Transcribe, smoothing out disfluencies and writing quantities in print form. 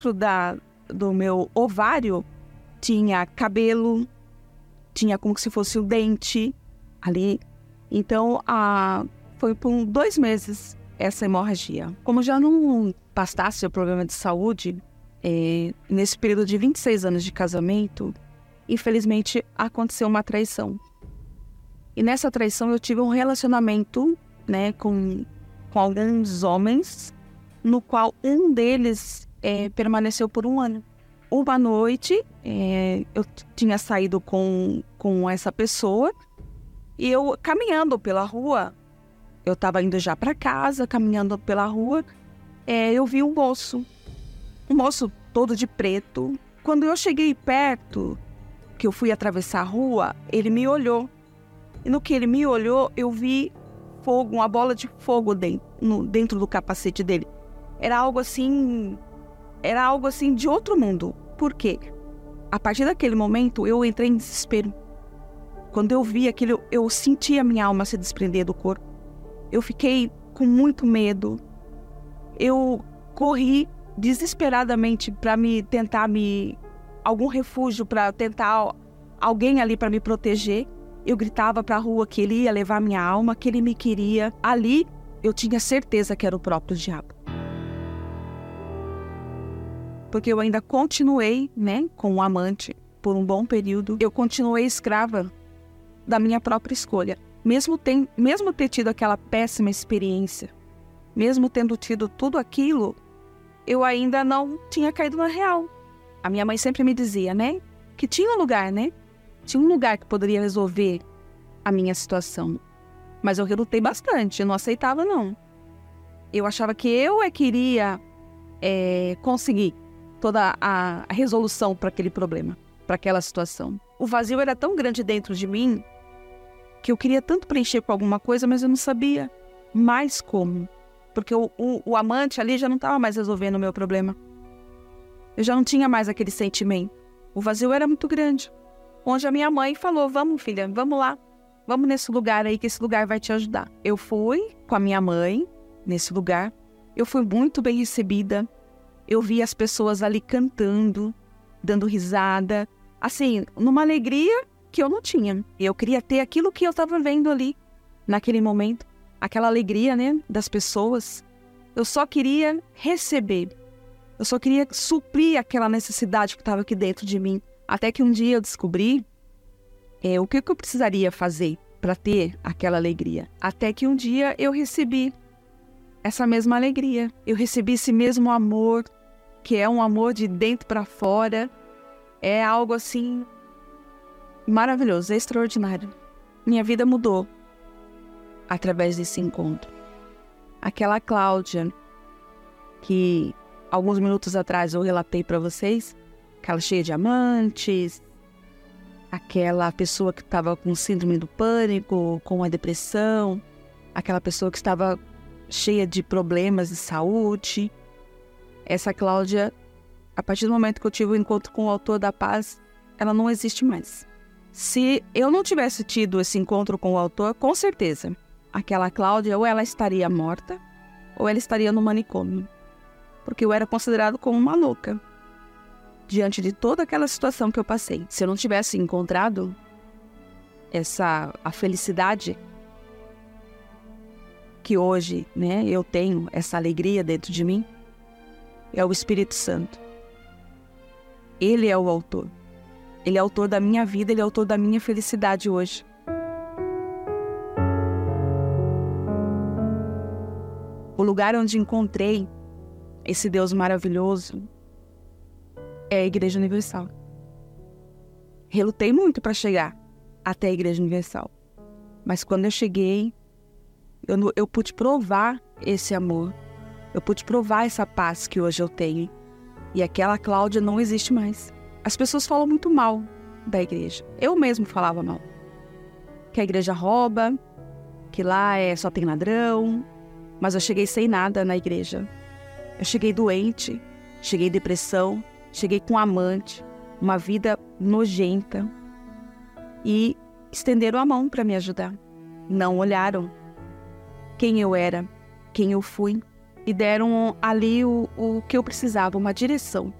do meu ovário tinha cabelo, tinha como se fosse o dente ali. Então, foi por 2 meses essa hemorragia. Como já não bastasse o problema de saúde, nesse período de 26 anos de casamento, infelizmente aconteceu uma traição. E nessa traição eu tive um relacionamento, né, com alguns homens, no qual um deles permaneceu por 1 ano. Uma noite, eu tinha saído com essa pessoa e eu, caminhando pela rua, eu estava indo já para casa, caminhando pela rua, eu vi um moço todo de preto. Quando eu cheguei perto, que eu fui atravessar a rua, ele me olhou. E no que ele me olhou, eu vi fogo, uma bola de fogo dentro do capacete dele. Era algo assim de outro mundo. Por quê? A partir daquele momento, eu entrei em desespero. Quando eu vi aquilo, eu senti a minha alma se desprender do corpo. Eu fiquei com muito medo. Eu corri desesperadamente para tentar algum refúgio, para tentar alguém ali para me proteger. Eu gritava para a rua que ele ia levar minha alma, que ele me queria. Ali, eu tinha certeza que era o próprio diabo. Porque eu ainda continuei, né, com um amante por um bom período. Eu continuei escrava da minha própria escolha. Mesmo ter tido aquela péssima experiência, mesmo tendo tido tudo aquilo, eu ainda não tinha caído na real. A minha mãe sempre me dizia, né, que tinha um lugar, né? Tinha um lugar que poderia resolver a minha situação. Mas eu relutei bastante, eu não aceitava, não. Eu achava que eu queria conseguir toda a resolução para aquele problema, para aquela situação. O vazio era tão grande dentro de mim que eu queria tanto preencher com alguma coisa, mas eu não sabia mais como. Porque o amante ali já não estava mais resolvendo o meu problema. Eu já não tinha mais aquele sentimento. O vazio era muito grande. Onde a minha mãe falou, vamos filha, vamos lá. Vamos nesse lugar aí, que esse lugar vai te ajudar. Eu fui com a minha mãe nesse lugar. Eu fui muito bem recebida. Eu vi as pessoas ali cantando, dando risada. Assim, numa alegria que eu não tinha. Eu queria ter aquilo que eu estava vendo ali, naquele momento. Aquela alegria, né, das pessoas. Eu só queria receber. Eu só queria suprir aquela necessidade que estava aqui dentro de mim. Até que um dia eu descobri o que eu precisaria fazer para ter aquela alegria. Até que um dia eu recebi essa mesma alegria. Eu recebi esse mesmo amor, que é um amor de dentro para fora. É algo assim maravilhoso, extraordinário. Minha vida mudou através desse encontro. Aquela Cláudia que alguns minutos atrás eu relatei para vocês, aquela cheia de amantes, aquela pessoa que estava com síndrome do pânico, com a depressão, aquela pessoa que estava cheia de problemas de saúde. Essa Cláudia, a partir do momento que eu tive o encontro com o autor da paz, ela não existe mais. Se eu não tivesse tido esse encontro com o autor, com certeza, aquela Cláudia ou ela estaria morta, ou ela estaria no manicômio. Porque eu era considerada como uma louca diante de toda aquela situação que eu passei. Se eu não tivesse encontrado a felicidade que hoje, né, eu tenho, essa alegria dentro de mim, é o Espírito Santo. Ele é o autor. Ele é autor da minha vida, ele é autor da minha felicidade hoje. O lugar onde encontrei esse Deus maravilhoso é a Igreja Universal. Relutei muito para chegar até a Igreja Universal. Mas quando eu cheguei, eu pude provar esse amor. Eu pude provar essa paz que hoje eu tenho. E aquela Cláudia não existe mais. As pessoas falam muito mal da igreja. Eu mesmo falava mal. Que a igreja rouba, que lá só tem ladrão. Mas eu cheguei sem nada na igreja. Eu cheguei doente, cheguei em depressão, cheguei com um amante, uma vida nojenta. E estenderam a mão para me ajudar. Não olharam quem eu era, quem eu fui. e deram ali o que eu precisava, uma direção.